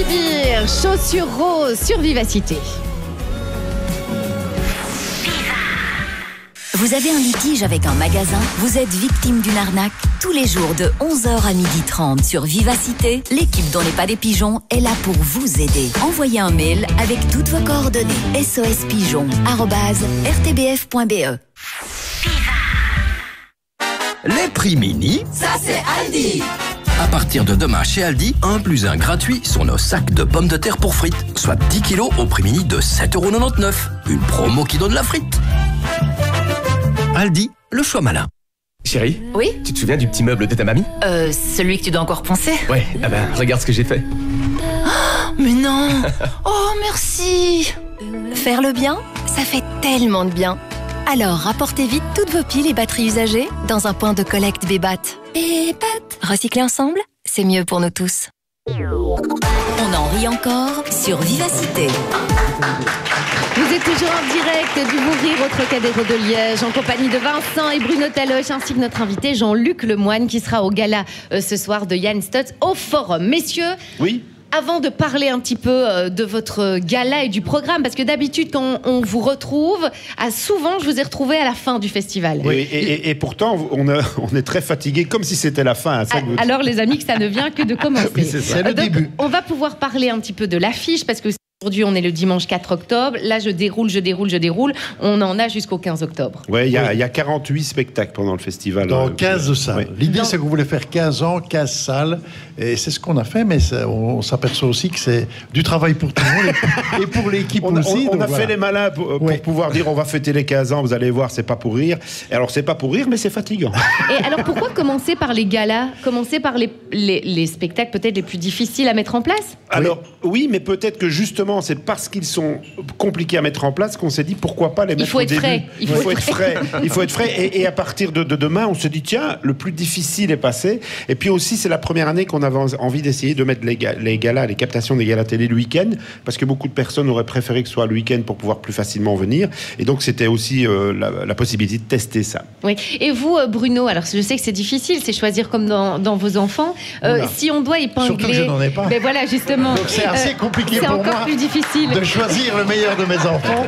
Sibir, chaussures roses sur Vivacité. Vous avez un litige avec un magasin? Vous êtes victime d'une arnaque? Tous les jours de 11h à 12h30 sur Vivacité, l'équipe dont n'est pas des pigeons est là pour vous aider. Envoyez un mail avec toutes vos coordonnées. sospigeon@rtbf.be. Les prix mini, Ça c'est Aldi. à partir de demain chez Aldi, 1 + 1 gratuit sur nos sacs de pommes de terre pour frites, soit 10 kilos au prix mini de 7,99 €. Une promo qui donne la frite. Aldi, le choix malin. Chérie, Oui? tu te souviens du petit meuble de ta mamie? Celui que tu dois encore poncer? Ouais, ah ben, regarde ce que j'ai fait. Mais non. Oh, merci. Faire le bien, ça fait tellement de bien. Alors, rapportez vite toutes vos piles et batteries usagées dans un point de collecte Bébat. Bébat. Recycler ensemble, c'est mieux pour nous tous. On en rit encore sur Vivacité. Vous êtes toujours en direct du Vous Rire au Trocadéro de Liège en compagnie de Vincent et Bruno Taloche ainsi que notre invité Jean-Luc Lemoine qui sera au gala ce soir de Yann Stutz au Forum. Messieurs, Oui. avant de parler un petit peu de votre gala et du programme, parce que d'habitude quand on vous retrouve, souvent je vous ai retrouvé à la fin du festival. Oui, et pourtant, on est très fatigué, comme si c'était la fin. Alors les amis, que ça ne vient que de commencer. Oui, c'est ça. C'est le Donc, début. on va pouvoir parler un petit peu de l'affiche, parce que aujourd'hui on est le dimanche 4 octobre. Là je déroule. On en a jusqu'au 15 octobre. Oui, il y a 48 spectacles pendant le festival. Dans 15 salles. Oui. L'idée, c'est qu'on voulait faire 15 ans, 15 salles. Et c'est ce qu'on a fait, mais on s'aperçoit aussi que c'est du travail pour tout le monde et pour l'équipe aussi. On donc a voilà. fait les malins pour Oui. pouvoir dire on va fêter les 15 ans, vous allez voir, c'est pas pour rire. Et alors, c'est pas pour rire, mais c'est fatigant. Et alors pourquoi commencer par les galas? Commencer par les spectacles peut-être les plus difficiles à mettre en place? Alors, oui, mais peut-être que justement, c'est parce qu'ils sont compliqués à mettre en place qu'on s'est dit pourquoi pas les mettre faut au être début. frais. Il faut être frais. Il faut être frais. Et à partir de demain, on se dit tiens, le plus difficile est passé. Et puis aussi, c'est la première année qu'on avait envie d'essayer de mettre les galas, les captations des galas télé le week-end, parce que beaucoup de personnes auraient préféré que ce soit le week-end pour pouvoir plus facilement venir. Et donc, c'était aussi la possibilité de tester ça. Oui. Et vous, Bruno, alors je sais que c'est difficile, c'est choisir comme dans vos enfants. Si on doit épingler... Surtout que je n'en ai pas. Mais voilà, justement. Donc c'est assez compliqué c'est pour encore moi plus difficile. de choisir le meilleur de mes enfants.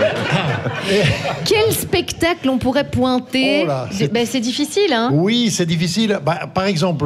Quel spectacle on pourrait pointer? Oh là, c'est difficile, hein? Oui, c'est difficile. Par exemple,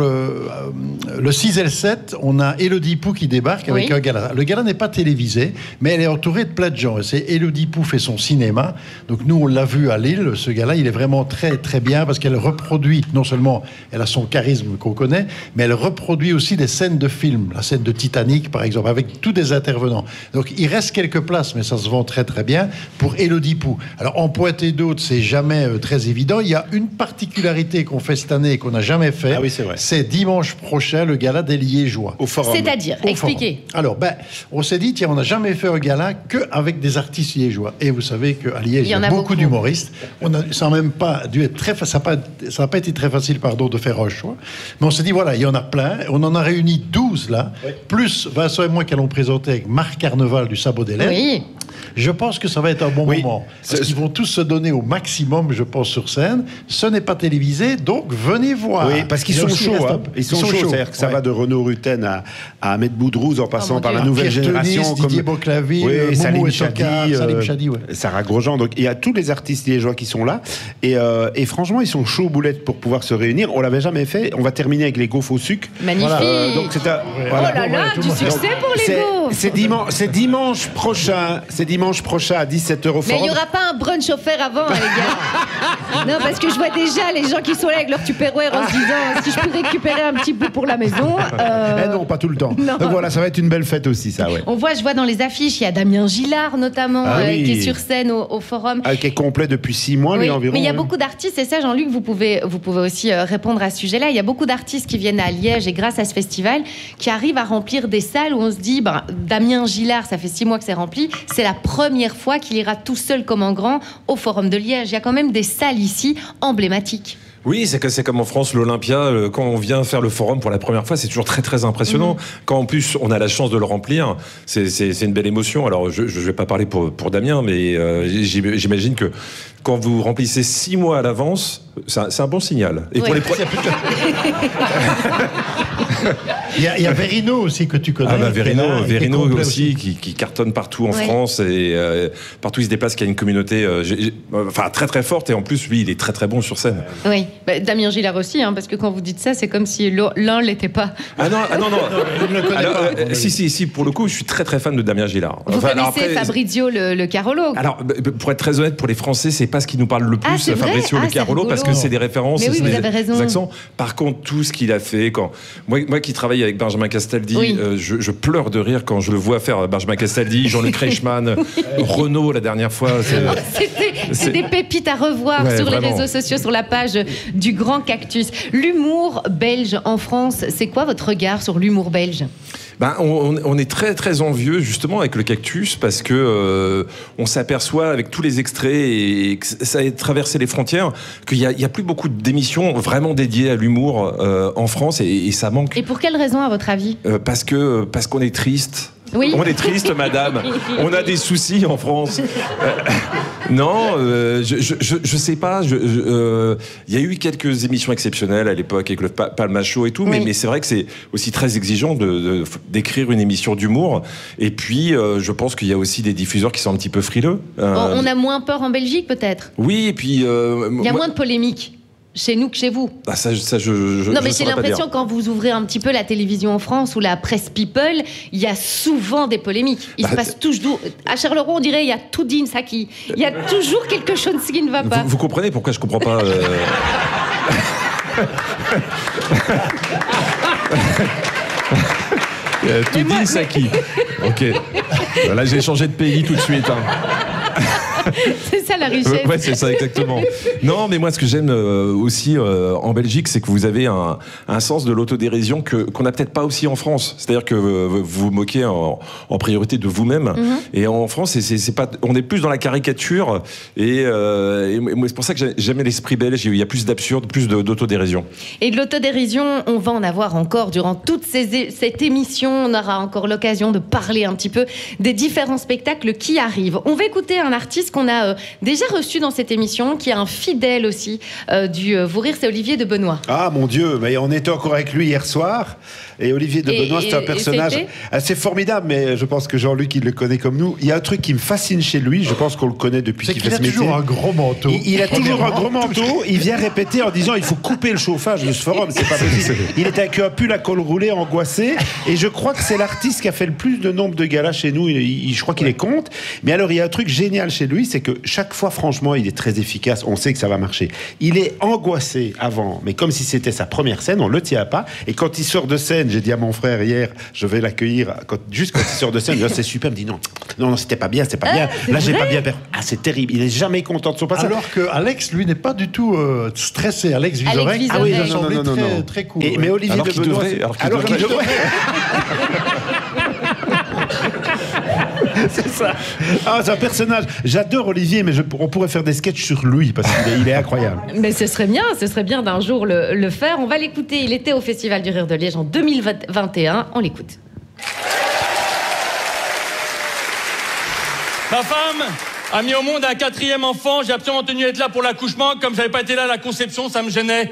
le 6 et le 7, on a Élodie Pou qui débarque avec Oui. un gala. Le gala n'est pas télévisé, mais elle est entourée de plein de gens. Et c'est Élodie Pou fait son cinéma. Donc nous, on l'a vu à Lille. Ce gala, il est vraiment très, très bien parce qu'elle reproduit, non seulement elle a son charisme qu'on connaît, mais elle reproduit aussi des scènes de films. La scène de Titanic, par exemple, avec tous des intervenants. Donc il reste quelques places, mais ça se vend très, très bien pour Élodie Pou. Alors en pointer d'autres, c'est jamais très évident. Il y a une particularité qu'on fait cette année et qu'on n'a jamais fait. Ah oui, c'est vrai. C'est dimanche prochain, le gala des Liégeois. Au Forum. C'est-à-dire, Au expliquez. Forum. Alors, on s'est dit, tiens, on n'a jamais fait un gala qu'avec des artistes liégeois. Et vous savez qu'à Liège, il y a beaucoup d'humoristes. Ça n'a même pas dû être très facile. Ça n'a pas été très facile, de faire un choix. Mais on s'est dit, voilà, il y en a plein. On en a réuni 12 là, plus Vincent et moi qui allons présenter avec Marc Carneval du Sabot des Lèvres. Oui. Je pense que ça va être un bon moment. Parce qu'ils vont tous se donner au maximum, je pense, sur scène. Ce n'est pas télévisé, donc venez voir. Oui, parce qu'ils sont chauds. Hein. Ils sont chauds. C'est-à-dire que ça va de Renaud Rutten à Ahmed Boudrouz en passant par la nouvelle génération. Didier Boclaville, Salim Chadi, Sarah Grosjean. Donc il y a tous les artistes liégeois qui sont là. Et franchement, ils sont chauds boulettes pour pouvoir se réunir. On l'avait jamais fait. On va terminer avec les gaufres au sucre. Magnifique. Donc c'est Oh là là, du succès pour les gaufres. C'est dimanche prochain. C'est dimanche prochain à 17h au Mais Forum. il n'y aura pas un brunch offert avant, hein, les gars. Non, parce que je vois déjà les gens qui sont là avec leur Tupperware en se disant si je peux récupérer un petit bout pour la maison. Eh non, pas tout le temps. Non. Donc voilà, ça va être une belle fête aussi, ça, ouais. Je vois dans les affiches, il y a Damien Gillard notamment, Oui. qui est sur scène au Forum. Qui est complet depuis 6 mois, lui, environ. Mais il y a ouais. beaucoup d'artistes, et ça, Jean-Luc, vous pouvez aussi répondre à ce sujet-là. Il y a beaucoup d'artistes qui viennent à Liège, et grâce à ce festival, qui arrivent à remplir des salles où on se dit, Damien Gillard, ça fait 6 mois que c'est rempli, c'est la première fois qu'il ira tout seul comme un grand au Forum de Liège. Il y a quand même des salles ici emblématiques. Oui, c'est comme en France, l'Olympia, quand on vient faire le forum pour la première fois, c'est toujours très très impressionnant. Quand en plus on a la chance de le remplir, c'est une belle émotion. Alors je vais pas parler pour Damien, mais j'imagine que quand vous remplissez 6 mois à l'avance, c'est un bon signal. Et pour les Il y a Verino aussi que tu connais. Ah bah Verino aussi qui cartonne partout en France et partout il se déplace, qui a une communauté très très forte, et en plus lui il est très très bon sur scène. Oui, Damien Gillard aussi, parce que quand vous dites ça, c'est comme si l'un l'était pas. Ah non. Je ne le connais pas. Si, pour le coup, je suis très très fan de Damien Gillard. Vous connaissez Fabrizio le carologue? Alors, pour être très honnête, pour les Français, c'est pas ce qui nous parle le plus, Fabrizio le Carolo, parce que c'est des références, mais oui, vous avez raison. Des accents. Par contre, tout ce qu'il a fait, moi qui travaille avec Benjamin Castaldi, je pleure de rire quand je le vois faire Benjamin Castaldi, Jean-Luc Reichmann, Renaud la dernière fois. C'est des pépites à revoir sur les réseaux sociaux, sur la page du Grand Cactus. L'humour belge en France, c'est quoi votre regard sur l'humour belge? On est très très envieux justement avec le Cactus, parce que on s'aperçoit avec tous les extraits et que ça a traversé les frontières qu'il y a plus beaucoup d'émissions vraiment dédiées à l'humour en France, et ça manque. Et pour quelle raison à votre avis? Parce qu'on est triste. Oui. On est triste, madame. On a des soucis en France. Non, je sais pas. Il y a eu quelques émissions exceptionnelles à l'époque avec le Palma Show et tout, mais c'est vrai que c'est aussi très exigeant d'écrire une émission d'humour. Et puis, je pense qu'il y a aussi des diffuseurs qui sont un petit peu frileux. On a moins peur en Belgique, peut-être. Oui, et puis il y a moins de polémiques chez nous que chez vous. Non, mais j'ai l'impression, quand vous ouvrez un petit peu la télévision en France ou la presse People, il y a souvent des polémiques. Il se passe toujours. À Charleroi, on dirait il y a tout d'une Saki. Il y a toujours quelque chose qui ne va pas. Vous comprenez pourquoi je comprends pas Toudine Saki. Ok. Là, j'ai changé de pays tout de suite. C'est ça la richesse. Ouais, c'est ça exactement. Non, mais moi, ce que j'aime aussi en Belgique, c'est que vous avez un sens de l'autodérision qu'on n'a peut-être pas aussi en France. C'est-à-dire que vous vous moquez en priorité de vous-même. Et en France, c'est pas, on est plus dans la caricature. Et c'est pour ça que j'aime l'esprit belge. Il y a plus d'absurde, plus d'autodérision. Et de l'autodérision, on va en avoir encore durant toute cette émission. On aura encore l'occasion de parler un petit peu des différents spectacles qui arrivent. On va écouter un artiste qu'on a déjà reçu dans cette émission, qui est un fidèle aussi du Vous Rire, c'est Olivier de Benoît. Ah mon Dieu, mais on était encore avec lui hier soir. Et Olivier de Benoît, c'est un personnage assez formidable, mais je pense que Jean-Luc, il le connaît comme nous. Il y a un truc qui me fascine chez lui, je pense qu'on le connaît depuis qu'il fait ce métier. Il a toujours un gros manteau. Il a toujours un gros manteau, il vient répéter en disant il faut couper le chauffage de ce forum, c'est pas possible. Il était avec un pull à col roulé, angoissé, et je crois que c'est l'artiste qui a fait le plus de nombre de galas chez nous, je crois qu'il les compte. Mais alors, il y a un truc génial chez lui, c'est que chaque fois, franchement, il est très efficace, on sait que ça va marcher. Il est angoissé avant, mais comme si c'était sa première scène, on le tient pas, et quand il sort de scène, j'ai dit à mon frère hier, je vais l'accueillir, juste quand il sort de scène, c'est super, il me dit non, c'était pas bien, là j'ai pas bien perdu. Ah, c'est terrible, il est jamais content de son passage. Alors que Alex, lui, n'est pas du tout stressé. Alex Vizorek, ah oui, non. Très cool. Mais Olivier de Benoît, alors qu'il devrait. C'est ça. Ah, c'est un personnage. J'adore Olivier, mais on pourrait faire des sketchs sur lui parce qu'il est incroyable. Mais ce serait bien d'un jour le faire. On va l'écouter. Il était au Festival du Rire de Liège en 2021. On l'écoute. Ma femme a mis au monde un 4e enfant. J'ai absolument tenu à être là pour l'accouchement. Comme j'avais pas été là à la conception, ça me gênait.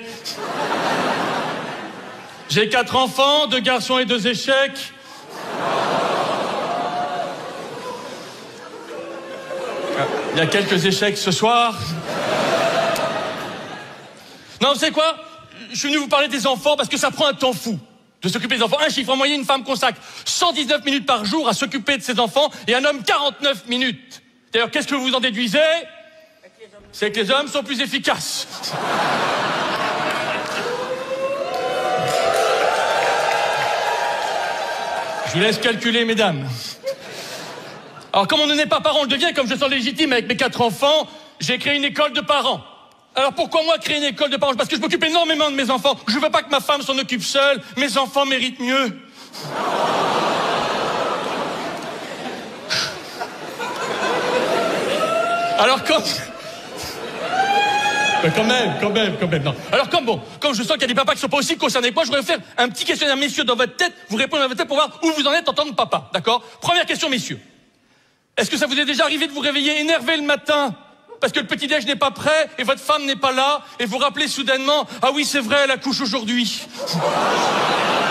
J'ai 4 enfants, 2 garçons et 2 échecs. Il y a quelques échecs ce soir. Non, vous savez quoi? Je suis venu vous parler des enfants parce que ça prend un temps fou de s'occuper des enfants. Un chiffre, en moyenne, une femme consacre 119 minutes par jour à s'occuper de ses enfants et un homme 49 minutes. D'ailleurs, qu'est-ce que vous en déduisez? C'est que les hommes sont plus efficaces. Je vous laisse calculer, mesdames. Alors, comme on ne n'est pas parent, on le devient. Comme je sens légitime avec mes 4 enfants, j'ai créé une école de parents. Alors, pourquoi moi créer une école de parents? Parce que je m'occupe énormément de mes enfants. Je veux pas que ma femme s'en occupe seule. Mes enfants méritent mieux. Alors, quand même, non. Alors, comme je sens qu'il y a des papas qui sont pas aussi concernés que moi, je voudrais faire un petit questionnaire, messieurs, dans votre tête. Vous répondez dans votre tête pour voir où vous en êtes en tant que papa. D'accord? Première question, messieurs. Est-ce que ça vous est déjà arrivé de vous réveiller énervé le matin parce que le petit-déj n'est pas prêt et votre femme n'est pas là et vous rappelez soudainement « Ah oui, c'est vrai, elle accouche aujourd'hui ».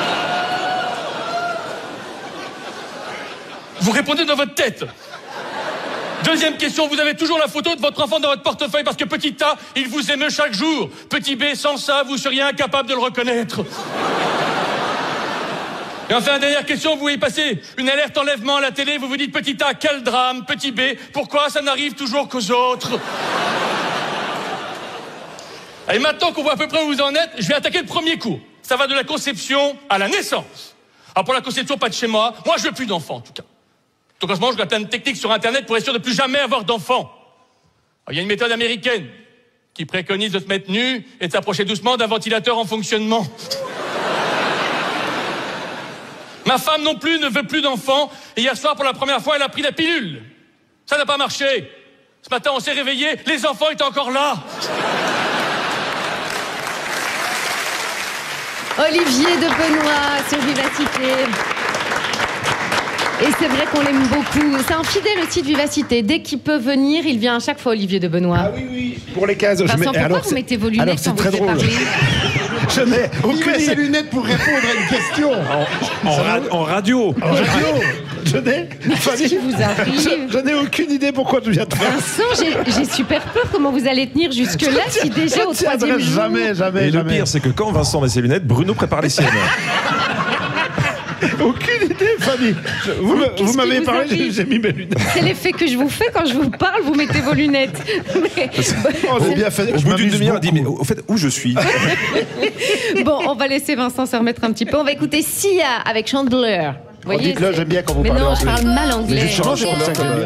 Vous répondez dans votre tête. Deuxième question, vous avez toujours la photo de votre enfant dans votre portefeuille parce que petit A, il vous émeut chaque jour. Petit B, sans ça, vous seriez incapable de le reconnaître. Et enfin, dernière question, vous voyez passer une alerte enlèvement à la télé, vous vous dites petit A, quel drame, petit B, pourquoi ça n'arrive toujours qu'aux autres? Et maintenant qu'on voit à peu près où vous en êtes, je vais attaquer le premier cours. Ça va de la conception à la naissance. Alors pour la conception, pas de chez moi je veux plus d'enfants en tout cas. Donc en ce moment, je regarde plein de techniques sur Internet pour être sûr de plus jamais avoir d'enfants. Il y a une méthode américaine qui préconise de se mettre nu et de s'approcher doucement d'un ventilateur en fonctionnement. Ma femme non plus ne veut plus d'enfants. Et hier soir, pour la première fois, elle a pris la pilule. Ça n'a pas marché. Ce matin, on s'est réveillé, les enfants étaient encore là. Olivier de Benoît sur Vivacité. Et c'est vrai qu'on l'aime beaucoup. C'est un fidèle aussi de Vivacité. Dès qu'il peut venir, il vient à chaque fois, Olivier de Benoît. Ah oui, pour les cases. Vincent, pourquoi vous mettez vos lunettes quand vous devez parler? Je n'ai Il met ses lunettes pour répondre à une question. En radio. Je n'ai... Qu'est-ce qui vous arrive? Je n'ai aucune idée pourquoi tu viens de faire. Vincent, j'ai super peur comment vous allez tenir jusque-là si déjà au troisième jour... Jamais. Et le pire, c'est que quand Vincent met ses lunettes, Bruno prépare les siennes. Aucune idée, Fanny. Vous m'avez parlé, j'ai mis mes lunettes. C'est l'effet que je vous fais quand je vous parle, vous mettez vos lunettes. Mais... c'est bien fait. Au bout d'une demi-heure, il dit, mais au fait, où je suis? Bon, on va laisser Vincent se remettre un petit peu. On va écouter Sia avec Chandler. Dites-le, j'aime bien quand vous mais parlez non, anglais. je parle mal anglais. Mais justement, c'est pour ça que...